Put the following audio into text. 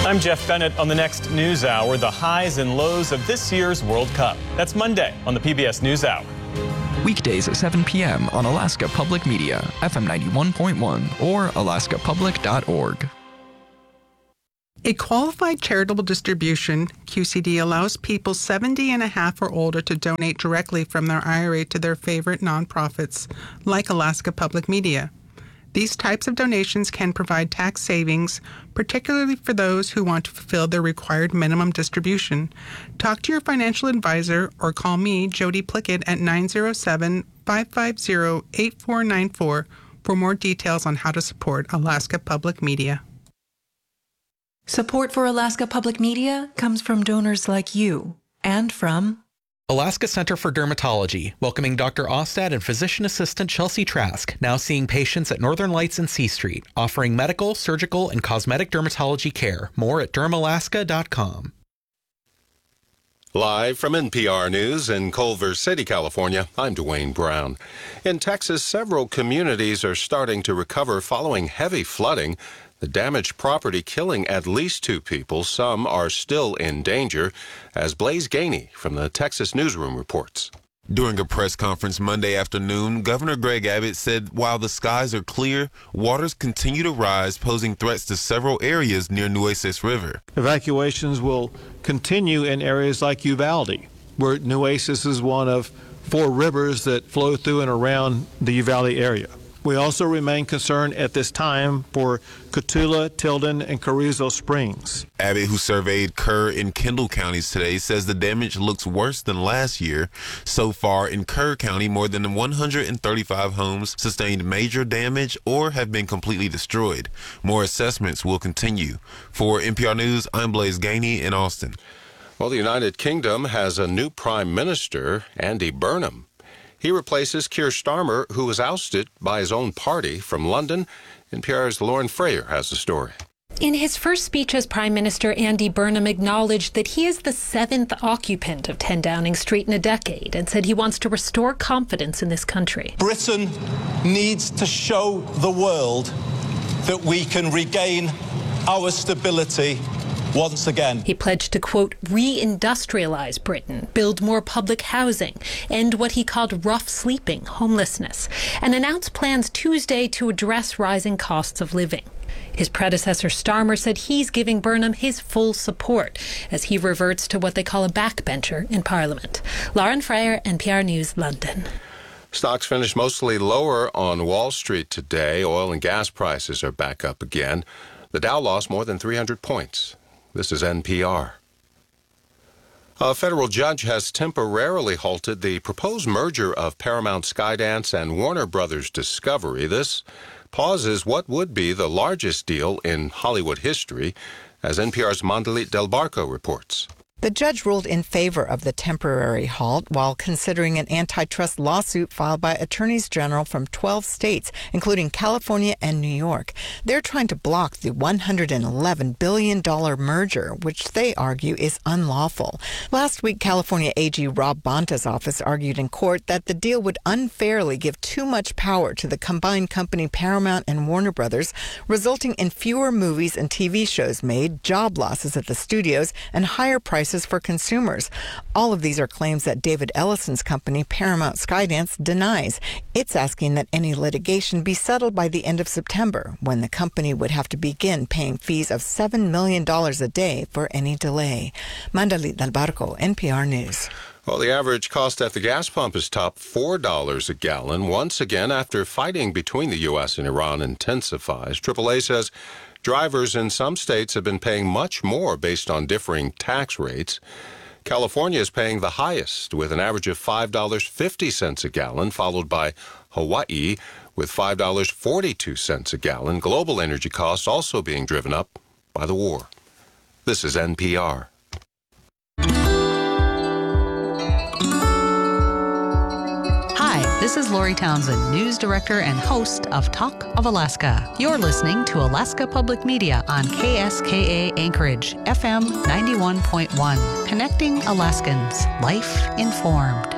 I'm Jeff Bennett. On the next News Hour, the highs and lows of this year's World Cup. That's Monday on the PBS News Hour. Weekdays at 7 p.m. on Alaska Public Media, FM 91.1 or alaskapublic.org. A qualified charitable distribution, QCD, allows people 70 and a half or older to donate directly from their IRA to their favorite nonprofits, like Alaska Public Media. These types of donations can provide tax savings, particularly for those who want to fulfill their required minimum distribution. Talk to your financial advisor or call me, Jody Plickett, at 907-550-8494 for more details on how to support Alaska Public Media. Support for Alaska Public Media comes from donors like you and from Alaska Center for Dermatology, welcoming Dr. Ostad and physician assistant Chelsea Trask, now seeing patients at Northern Lights and C Street, offering medical, surgical, and cosmetic dermatology care. More at dermalaska.com. Live from NPR News in Culver City, California, I'm Dwayne Brown. In Texas, several communities are starting to recover following heavy flooding. The damaged property killing at least 2 people. Some are still in danger, as Blaise Gainey from the Texas Newsroom reports. During a press conference Monday afternoon, Governor Greg Abbott said while the skies are clear, waters continue to rise, posing threats to several areas near Nueces River. Evacuations will continue in areas like Uvalde, where Nueces is one of 4 rivers that flow through and around the Uvalde area. We also remain concerned at this time for Cotulla, Tilden, and Carrizo Springs. Abbott, who surveyed Kerr and Kendall counties today, says the damage looks worse than last year. So far in Kerr County, more than 135 homes sustained major damage or have been completely destroyed. More assessments will continue. For NPR News, I'm Blaise Gainey in Austin. Well, the United Kingdom has a new prime minister, Andy Burnham. He replaces Keir Starmer, who was ousted by his own party from London. NPR's Lauren Frayer has the story. In his first speech as Prime Minister, Andy Burnham acknowledged that he is the 7th occupant of 10 Downing Street in a decade and said he wants to restore confidence in this country. Britain needs to show the world that we can regain our stability once again. He pledged to, quote, re-industrialize Britain, build more public housing, end what he called rough sleeping, homelessness, and announced plans Tuesday to address rising costs of living. His predecessor Starmer said he's giving Burnham his full support as he reverts to what they call a backbencher in Parliament. Lauren Frayer, NPR News, London. Stocks finished mostly lower on Wall Street today. Oil and gas prices are back up again. The Dow lost more than 300 points. This is NPR. A federal judge has temporarily halted the proposed merger of Paramount Skydance and Warner Brothers Discovery. This pauses what would be the largest deal in Hollywood history, as NPR's Mandalit Del Barco reports. The judge ruled in favor of the temporary halt while considering an antitrust lawsuit filed by attorneys general from 12 states, including California and New York. They're trying to block the $111 billion merger, which they argue is unlawful. Last week, California AG Rob Bonta's office argued in court that the deal would unfairly give too much power to the combined company Paramount and Warner Brothers, resulting in fewer movies and TV shows made, job losses at the studios, and higher prices for consumers. All of these are claims that David Ellison's company, Paramount Skydance, denies. It's asking that any litigation be settled by the end of September, when the company would have to begin paying fees of $7 million a day for any delay. Mandalit Del Barco, NPR News. Well, the average cost at the gas pump is topped $4 a gallon once again after fighting between the U.S. and Iran intensifies. AAA says drivers in some states have been paying much more based on differing tax rates. California is paying the highest with an average of $5.50 a gallon, followed by Hawaii with $5.42 a gallon. Global energy costs also being driven up by the war. This is NPR. Hi, this is Lori Townsend, news director and host of Talk of Alaska. You're listening to Alaska Public Media on KSKA Anchorage, FM 91.1, connecting Alaskans, life informed.